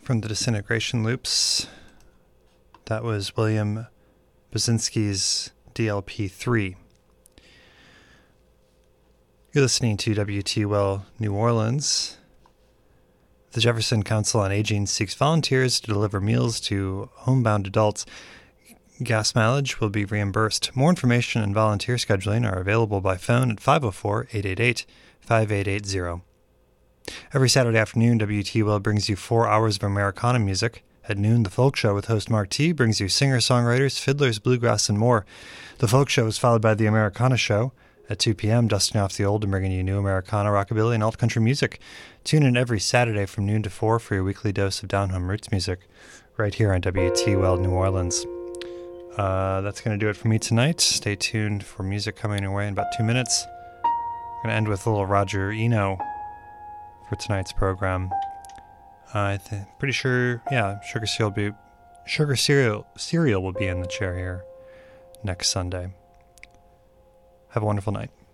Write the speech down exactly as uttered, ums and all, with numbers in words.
from the Disintegration Loops. That was William Basinski's D L P three. You're listening to W T U L New Orleans. The Jefferson Council on Aging seeks volunteers to deliver meals to homebound adults. Gas mileage will be reimbursed. More information and volunteer scheduling are available by phone at five oh four, eight eight eight, five eight eight zero. Every Saturday afternoon, W T U L brings you four hours of Americana music. At noon, The Folk Show with host Mark T. brings you singer-songwriters, fiddlers, bluegrass, and more. The Folk Show is followed by The Americana Show. At two p.m., dusting off the old and bringing you new Americana, rockabilly, and alt-country music. Tune in every Saturday from noon to four for your weekly dose of down-home roots music, right here on W T U L New Orleans. Uh, that's going to do it for me tonight. Stay tuned for music coming your way in about two minutes. We're going to end with a little Roger Eno for tonight's program. Uh, I'm th- pretty sure, yeah, Sugar Cereal will be, Sugar Cereal, Cereal will be in the chair here next Sunday. Have a wonderful night.